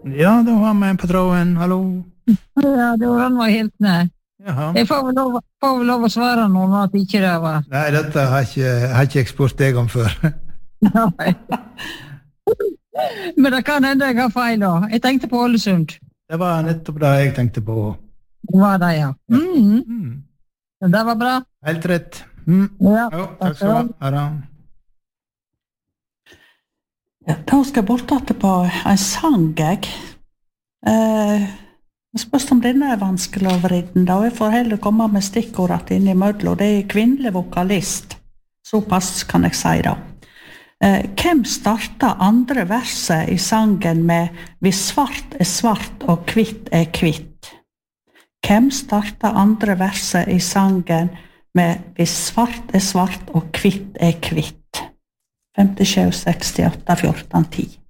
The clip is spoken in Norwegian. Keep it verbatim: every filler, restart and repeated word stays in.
Ja, da har vi en på tråden. Hallo. Ja, det var han var helt nær. Jaha. Jeg får vel lov, får vel lov å svare noen at ikke det var. Nei, dette har ikke, har ikke jeg spurt deg om før. Nei. Men det kan hende jeg har feil da. Jeg tenkte på Ålesund. Det var nettopp det jeg tenkte på. Det var det, ja. Mm. Mm. Det var bra. Helt rett. Mm. Ja, Jo, takk skal du ha. Ha det. Ja, da skal jeg bort etterpå en sang, jeg. Eh, jeg spørs om denne er vanskelig å vriden, da. Jeg får heller komme med stikkordet inn i mødlo. Det er kvinnelig vokalist. Såpass kan jeg si da. Eh, hvem startet andre verset i sangen med «Hvis svart er svart og kvitt er kvitt»? Hvem startet andre verset i sangen med «Hvis svart er svart og kvitt er kvitt»? femtisju sekstiåtte fjorten ti